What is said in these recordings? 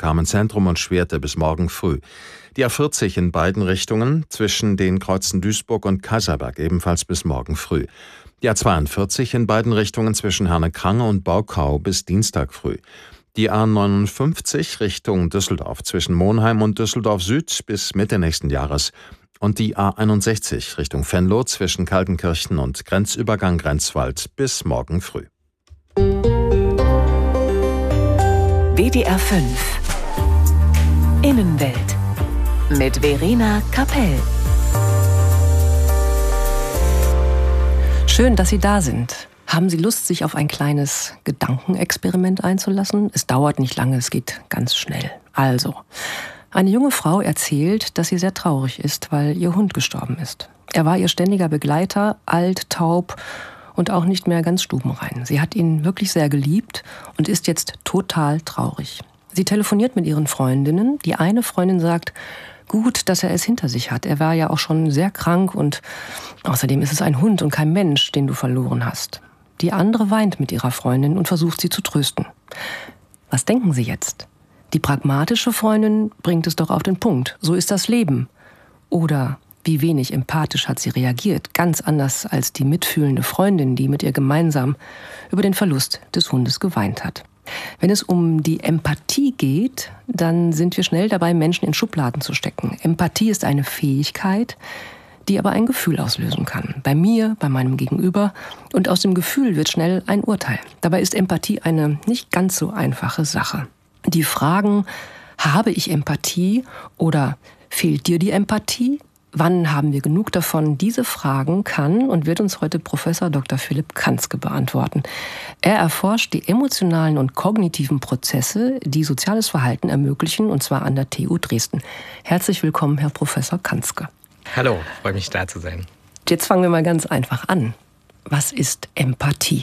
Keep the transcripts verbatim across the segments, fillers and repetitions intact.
Carmen-Zentrum und Schwerte bis morgen früh. Die A vierzig in beiden Richtungen zwischen den Kreuzen Duisburg und Kaiserberg ebenfalls bis morgen früh. Die A zweiundvierzig in beiden Richtungen zwischen Herne-Krange und Baukau bis Dienstag früh. Die A neunundfünfzig Richtung Düsseldorf zwischen Monheim und Düsseldorf Süd bis Mitte nächsten Jahres. Und die A einundsechzig Richtung Venlo zwischen Kaltenkirchen und Grenzübergang Grenzwald bis morgen früh. W D R fünf Innenwelt mit Verena Kapell. Schön, dass Sie da sind. Haben Sie Lust, sich auf ein kleines Gedankenexperiment einzulassen? Es dauert nicht lange, es geht ganz schnell. Also, eine junge Frau erzählt, dass sie sehr traurig ist, weil ihr Hund gestorben ist. Er war ihr ständiger Begleiter, alt, taub und auch nicht mehr ganz stubenrein. Sie hat ihn wirklich sehr geliebt und ist jetzt total traurig. Sie telefoniert mit ihren Freundinnen. Die eine Freundin sagt, gut, dass er es hinter sich hat. Er war ja auch schon sehr krank und außerdem ist es ein Hund und kein Mensch, den du verloren hast. Die andere weint mit ihrer Freundin und versucht sie zu trösten. Was denken Sie jetzt? Die pragmatische Freundin bringt es doch auf den Punkt. So ist das Leben. Oder wie wenig empathisch hat sie reagiert. Ganz anders als die mitfühlende Freundin, die mit ihr gemeinsam über den Verlust des Hundes geweint hat. Wenn es um die Empathie geht, dann sind wir schnell dabei, Menschen in Schubladen zu stecken. Empathie ist eine Fähigkeit, die aber ein Gefühl auslösen kann. Bei mir, bei meinem Gegenüber. Und aus dem Gefühl wird schnell ein Urteil. Dabei ist Empathie eine nicht ganz so einfache Sache. Die Fragen, habe ich Empathie oder fehlt dir die Empathie? Wann haben wir genug davon? Diese Fragen kann und wird uns heute Professor Doktor Philipp Kanzke beantworten. Er erforscht die emotionalen und kognitiven Prozesse, die soziales Verhalten ermöglichen, und zwar an der T U Dresden. Herzlich willkommen, Herr Professor Kanzke. Hallo, freue mich, da zu sein. Jetzt fangen wir mal ganz einfach an. Was ist Empathie?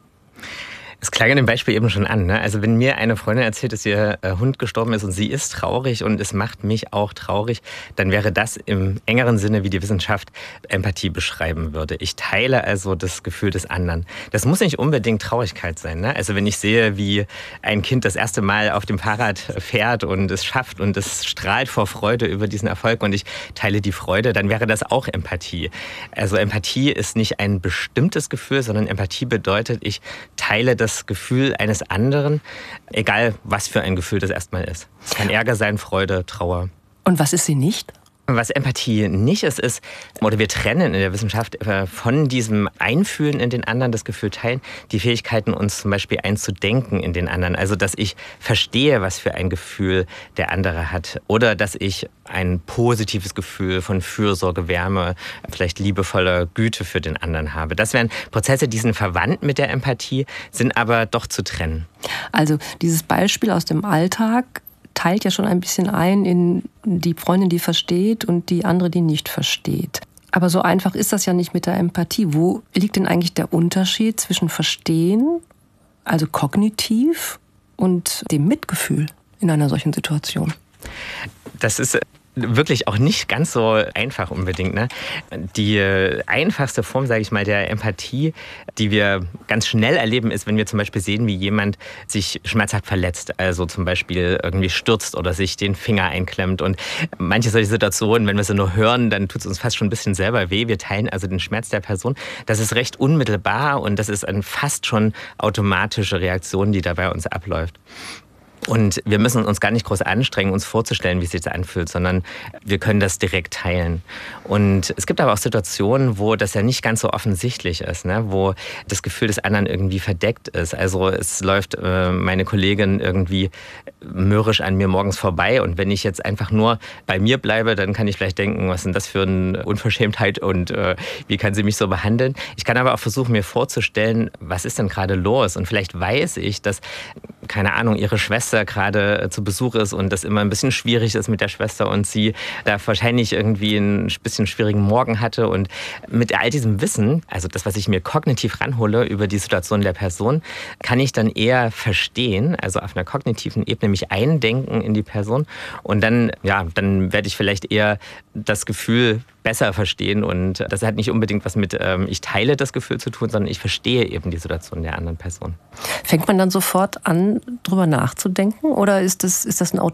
Es klang in dem Beispiel eben schon an, ne? Also wenn mir eine Freundin erzählt, dass ihr Hund gestorben ist und sie ist traurig und es macht mich auch traurig, dann wäre das im engeren Sinne, wie die Wissenschaft Empathie beschreiben würde. Ich teile also das Gefühl des anderen. Das muss nicht unbedingt Traurigkeit sein, ne? Also wenn ich sehe, wie ein Kind das erste Mal auf dem Fahrrad fährt und es schafft und es strahlt vor Freude über diesen Erfolg und ich teile die Freude, dann wäre das auch Empathie. Also Empathie ist nicht ein bestimmtes Gefühl, sondern Empathie bedeutet, ich teile das Gefühl eines anderen, egal was für ein Gefühl das erstmal ist. Es kann Ärger sein, Freude, Trauer. Und was ist sie nicht? Was Empathie nicht ist, ist, oder wir trennen in der Wissenschaft von diesem Einfühlen in den anderen, das Gefühl teilen, die Fähigkeiten, uns zum Beispiel einzudenken in den anderen. Also, dass ich verstehe, was für ein Gefühl der andere hat. Oder dass ich ein positives Gefühl von Fürsorge, Wärme, vielleicht liebevoller Güte für den anderen habe. Das wären Prozesse, die sind verwandt mit der Empathie, sind aber doch zu trennen. Also, dieses Beispiel aus dem Alltag teilt ja schon ein bisschen ein in die Freundin, die versteht und die andere, die nicht versteht. Aber so einfach ist das ja nicht mit der Empathie. Wo liegt denn eigentlich der Unterschied zwischen Verstehen, also kognitiv, und dem Mitgefühl in einer solchen Situation? Das ist wirklich auch nicht ganz so einfach unbedingt, ne? Die einfachste Form, sage ich mal, der Empathie, die wir ganz schnell erleben, ist, wenn wir zum Beispiel sehen, wie jemand sich schmerzhaft verletzt. Also zum Beispiel irgendwie stürzt oder sich den Finger einklemmt. Und manche solche Situationen, wenn wir sie nur hören, dann tut es uns fast schon ein bisschen selber weh. Wir teilen also den Schmerz der Person. Das ist recht unmittelbar und das ist eine fast schon automatische Reaktion, die da bei uns abläuft. Und wir müssen uns gar nicht groß anstrengen, uns vorzustellen, wie es sich anfühlt, sondern wir können das direkt teilen. Und es gibt aber auch Situationen, wo das ja nicht ganz so offensichtlich ist, ne? Wo das Gefühl des anderen irgendwie verdeckt ist. Also es läuft äh, meine Kollegin irgendwie mürrisch an mir morgens vorbei und wenn ich jetzt einfach nur bei mir bleibe, dann kann ich vielleicht denken, was ist denn das für eine Unverschämtheit und äh, wie kann sie mich so behandeln? Ich kann aber auch versuchen, mir vorzustellen, was ist denn gerade los? Und vielleicht weiß ich, dass, keine Ahnung, ihre Schwester gerade zu Besuch ist und das immer ein bisschen schwierig ist mit der Schwester und sie da wahrscheinlich irgendwie einen bisschen schwierigen Morgen hatte. Und mit all diesem Wissen, also das, was ich mir kognitiv ranhole über die Situation der Person, kann ich dann eher verstehen, also auf einer kognitiven Ebene mich eindenken in die Person und dann, ja, dann werde ich vielleicht eher das Gefühl besser verstehen und das hat nicht unbedingt was mit ähm, ich teile das Gefühl zu tun, sondern ich verstehe eben die Situation der anderen Person. Fängt man dann sofort an, drüber nachzudenken oder ist das, ist das ein